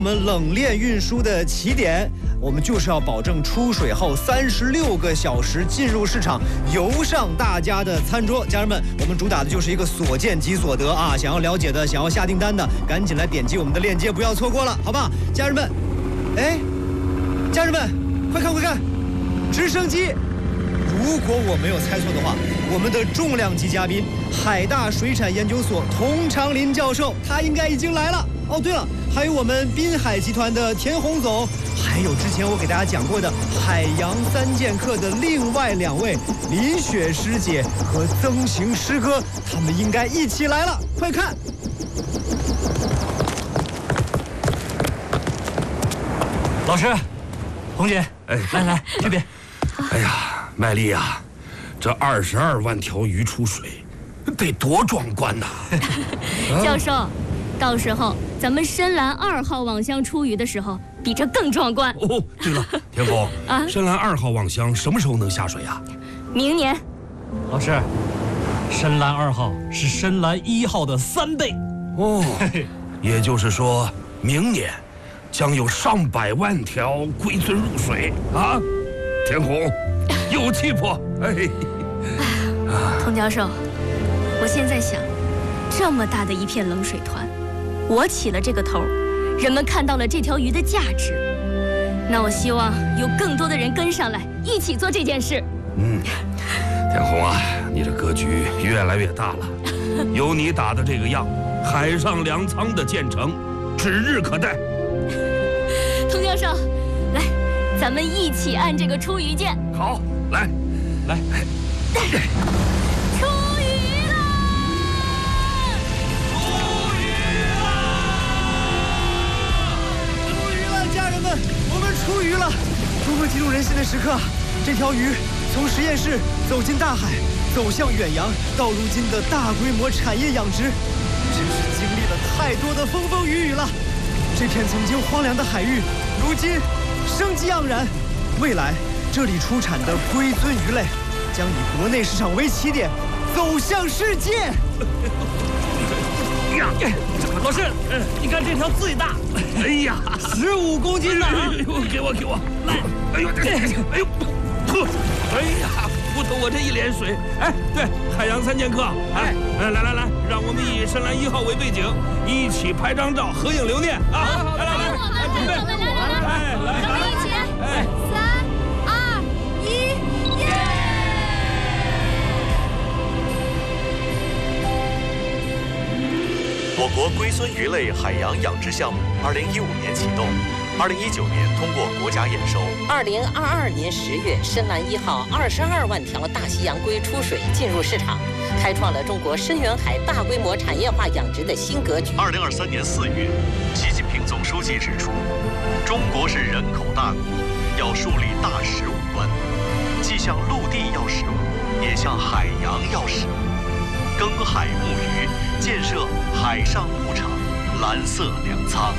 我们冷链运输的起点，我们就是要保证出水后36个小时进入市场，游上大家的餐桌。家人们，我们主打的就是一个所见即所得啊！想要了解的，想要下订单的，赶紧来点击我们的链接，不要错过了，好吧？家人们，哎，家人们，快看快看，直升机！如果我没有猜错的话，我们的重量级嘉宾，海大水产研究所童长林教授，他应该已经来了。哦，对了，还有我们滨海集团的田洪总，还有之前我给大家讲过的海洋3剑客的另外2位林雪师姐和曾行师哥，他们应该一起来了，快看！ 老师，红姐， 哎， 来这边。 哎呀，麦丽呀，这22万条鱼出水，得多壮观呐！ 教授，到时候咱们深蓝2号网箱出鱼的时候，比这更壮观。 哦，对了，田红啊，深蓝2号网箱什么时候能下水啊？ 明年。 老师，深蓝2号是深蓝1号的3倍。 哦，也就是说，明年将有上百万条龟尊入水啊！田红，有气魄！哎， 童教授，我现在想，这么大的一片冷水团，我起了这个头，人们看到了这条鱼的价值，那我希望有更多的人跟上来，一起做这件事。 田红啊，你这格局越来越大了，有你打的这个样，海上粮仓的建成指日可待。 童教授，来，咱们一起按这个出鱼键。 好，来。 出鱼啦！ 出鱼了，家人们，我们出鱼了！多么激动人心的时刻！这条鱼从实验室走进大海，走向远洋，到如今的大规模产业养殖，真是经历了太多的风风雨雨了。这片曾经荒凉的海域，如今生机盎然。未来这里出产的龟尊鱼类，将以国内市场为起点，走向世界。 老师，你看这条最大， 哎呀 ，15公斤呢！ 给我，来！哎呦，呵，哎呀，扑腾我这一脸水！哎，对，海洋3剑客，哎，来，让我们以深蓝1号为背景，一起拍张照，合影留念啊！来，准备， 来，我们一起，3、2、1，耶！ 我国龟尊鱼类海洋养殖项目2015年启动，2019年通过国家验收。 2022年10月，深蓝1号22万条大西洋龟出水进入市场，开创了中国深远海大规模产业化养殖的新格局。 2023年4月，习近平总书记指出，中国是人口大国，要树立大食物观，既向陆地要食物，也向海洋要食物。耕海牧渔，建设海上牧场、蓝色粮仓。